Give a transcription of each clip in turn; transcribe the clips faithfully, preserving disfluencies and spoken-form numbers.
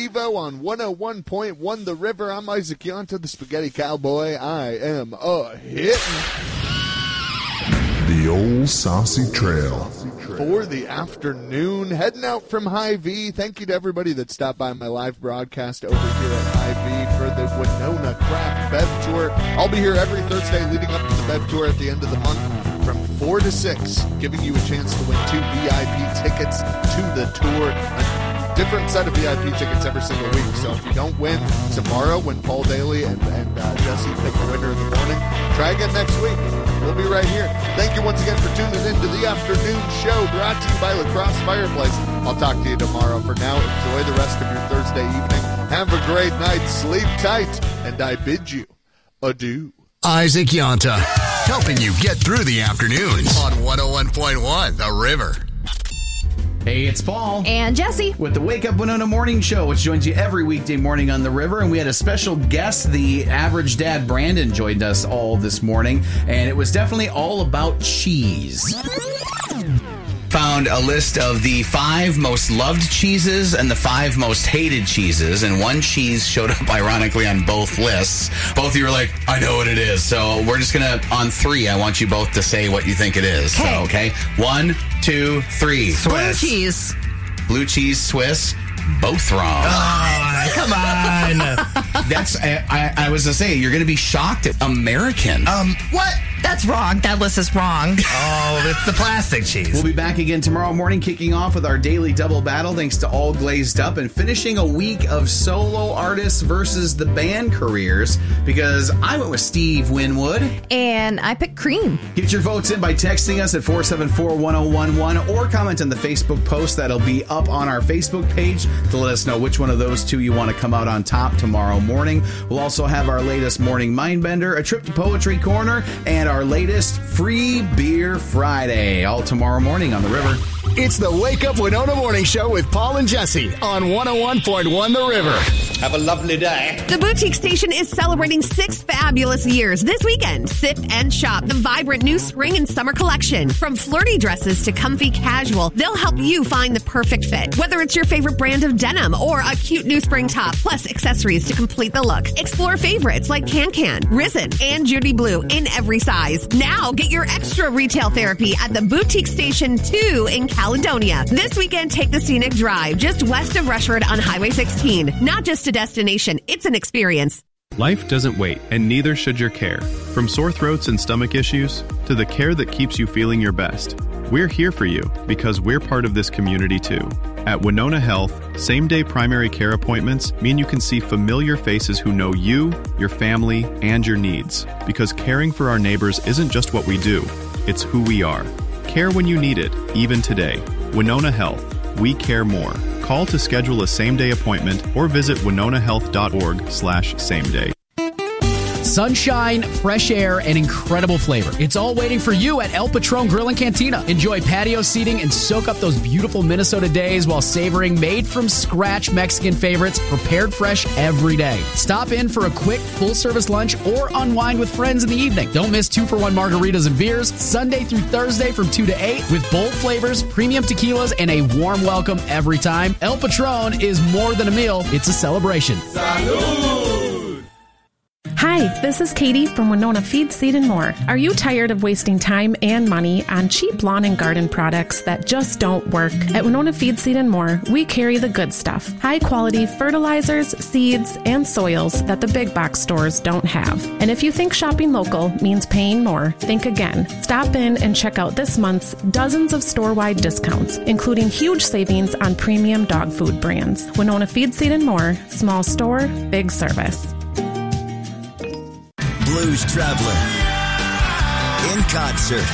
Devo on one oh one point one The River. I'm Isaac Yonta, the Spaghetti Cowboy. I am a-hitting the old Saucy Trail for the afternoon. Heading out from Hy-Vee. Thank you to everybody that stopped by my live broadcast over here at Hy-Vee for the Winona Craft Bev Tour. I'll be here every Thursday leading up to the Bev Tour at the end of the month from four to six, giving you a chance to win two V I P tickets to the tour. A different set of V I P tickets every single week. So if you don't win tomorrow when Paul Daly and, and uh, Jesse pick the winner in the morning, try again next week. We'll be right here. Thank you once again for tuning in to the afternoon show brought to you by La Crosse Fireplace. I'll talk to you tomorrow. For now, enjoy the rest of your Thursday evening. Have a great night. Sleep tight. And I bid you adieu. Isaac Yonta, helping you get through the afternoons on one oh one point one The River. Hey, it's Paul. And Jesse. With the Wake Up Winona Morning Show, which joins you every weekday morning on the river. And we had a special guest, the average dad, Brandon, joined us all this morning. And it was definitely all about cheese. Found a list of the five most loved cheeses and the five most hated cheeses. And one cheese showed up, ironically, on both lists. Both of you were like, I know what it is. So we're just going to, on three, I want you both to say what you think it is. Okay. So, okay? One, two, three. Swiss. Blue cheese. Blue cheese, Swiss. Both wrong. Oh, come on. That's, I, I, I was going to say, you're going to be shocked at American. Um, what? That's wrong. That list is wrong. Oh, it's the plastic cheese. We'll be back again tomorrow morning, kicking off with our daily double battle, thanks to All Glazed Up, and finishing a week of solo artists versus the band careers, because I went with Steve Winwood. And I picked Cream. Get your votes in by texting us at four seven four, one oh one one or comment on the Facebook post that'll be up on our Facebook page to let us know which one of those two you want to come out on top tomorrow morning. We'll also have our latest Morning Mindbender, a trip to Poetry Corner, and our latest Free Beer Friday, all tomorrow morning on the river. It's the Wake Up Winona Morning Show with Paul and Jesse on one oh one point one The River. Have a lovely day. The Boutique Station is celebrating six fabulous years this weekend. Sit and shop the vibrant new spring and summer collection. From flirty dresses to comfy casual, they'll help you find the perfect fit. Whether it's your favorite brand of denim or a cute new spring top, plus accessories to complete the look. Explore favorites like Can-Can, Risen, and Judy Blue in every size. Now get your extra retail therapy at the Boutique Station two in Caledonia. This weekend, take the scenic drive just west of Rushford on Highway sixteen. Not just a destination, it's an experience. Life doesn't wait, and neither should your care. From sore throats and stomach issues to the care that keeps you feeling your best. We're here for you because we're part of this community too. At Winona Health, same-day primary care appointments mean you can see familiar faces who know you, your family, and your needs. Because caring for our neighbors isn't just what we do, it's who we are. Care when you need it, even today. Winona Health. We care more. Call to schedule a same-day appointment or visit winona health dot org slash same day. Sunshine, fresh air, and incredible flavor. It's all waiting for you at El Patron Grill and Cantina. Enjoy patio seating and soak up those beautiful Minnesota days while savoring made-from-scratch Mexican favorites prepared fresh every day. Stop in for a quick, full-service lunch or unwind with friends in the evening. Don't miss two-for-one margaritas and beers Sunday through Thursday from two to eight with bold flavors, premium tequilas, and a warm welcome every time. El Patron is more than a meal. It's a celebration. Salud! Hi, this is Katie from Winona Feed, Seed and More. Are you tired of wasting time and money on cheap lawn and garden products that just don't work? At Winona Feed, Seed and More, we carry the good stuff. High quality fertilizers, seeds, and soils that the big box stores don't have. And if you think shopping local means paying more, think again. Stop in and check out this month's dozens of store-wide discounts, including huge savings on premium dog food brands. Winona Feed, Seed and More, small store, big service. Blues Traveler in concert.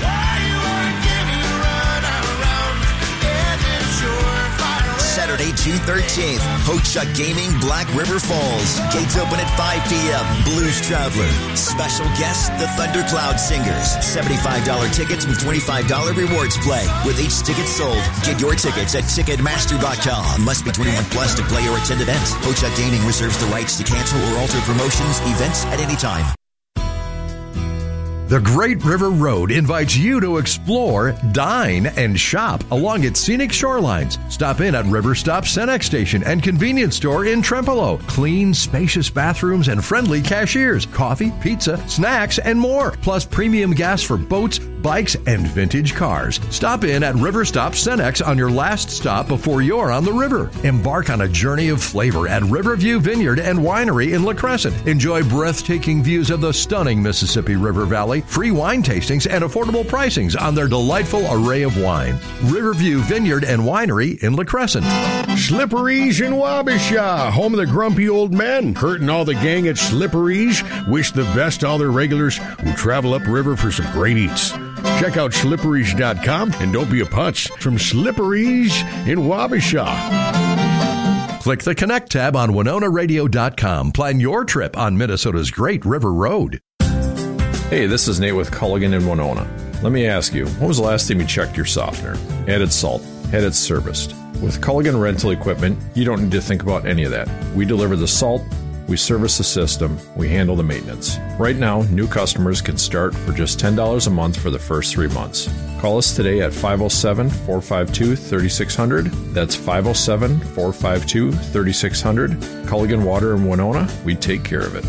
Saturday, June thirteenth, Ho-Chuk Gaming, Black River Falls. Gates open at five p.m. Blues Traveler. Special guests, the Thundercloud Singers. seventy-five dollars tickets with twenty-five dollars rewards play. With each ticket sold, get your tickets at Ticketmaster dot com. Must be twenty-one plus to play or attend events. Ho-Chuk Gaming reserves the rights to cancel or alter promotions, events at any time. The Great River Road invites you to explore, dine, and shop along its scenic shorelines. Stop in at River Stop Cenex Station and convenience store in Trempealeau. Clean, spacious bathrooms and friendly cashiers. Coffee, pizza, snacks, and more. Plus premium gas for boats, bikes, and vintage cars. Stop in at River Stop Cenex on your last stop before you're on the river. Embark on a journey of flavor at Riverview Vineyard and Winery in La Crescent. Enjoy breathtaking views of the stunning Mississippi River Valley, free wine tastings, and affordable pricings on their delightful array of wine. Riverview Vineyard and Winery in La Crescent. Slippery's in Wabasha, home of the grumpy old men. Kurt and all the gang at Slippery's wish the best to all their regulars who travel upriver for some great eats. Check out slipperies dot com and don't be a putz from Slippery's in Wabasha. Click the Connect tab on Winona Radio dot com. Plan your trip on Minnesota's Great River Road. Hey, this is Nate with Culligan in Winona. Let me ask you, when was the last time you checked your softener? Added salt? Had it serviced? With Culligan Rental Equipment, you don't need to think about any of that. We deliver the salt, we service the system, we handle the maintenance. Right now, new customers can start for just ten dollars a month for the first three months. Call us today at five oh seven, four five two, three six zero zero. That's five oh seven, four five two, three six zero zero. Culligan Water in Winona, we take care of it.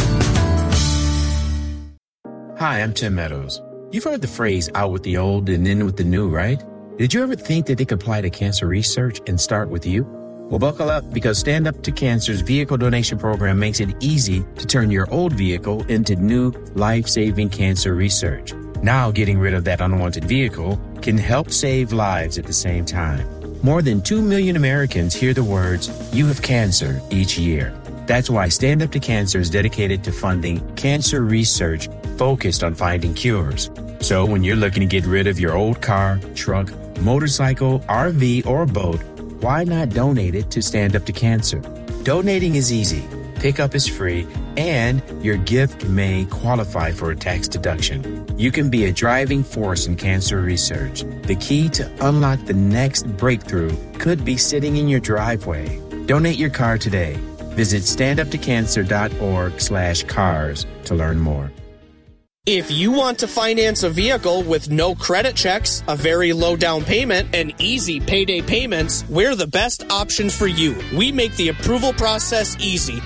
Hi, I'm Tim Meadows. You've heard the phrase out with the old and in with the new, right? Did you ever think that they could apply to cancer research and start with you? Well, buckle up, because Stand Up to Cancer's vehicle donation program makes it easy to turn your old vehicle into new life-saving cancer research. Now, getting rid of that unwanted vehicle can help save lives at the same time. More than two million Americans hear the words, "You have cancer," each year. That's why Stand Up to Cancer is dedicated to funding cancer research focused on finding cures. So when you're looking to get rid of your old car, truck, motorcycle, R V, or boat, why not donate it to Stand Up to Cancer? Donating is easy, pickup is free, and your gift may qualify for a tax deduction. You can be a driving force in cancer research. The key to unlock the next breakthrough could be sitting in your driveway. Donate your car today. Visit standuptocancer.org slash cars to learn more. If you want to finance a vehicle with no credit checks, a very low down payment, and easy payday payments, we're the best option for you. We make the approval process easy